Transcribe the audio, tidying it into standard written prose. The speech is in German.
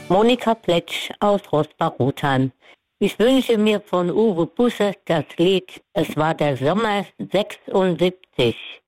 Monika Pletsch aus Rosbach-Rotheim. Ich wünsche mir von Uwe Busse das Lied "Es war der Sommer 76".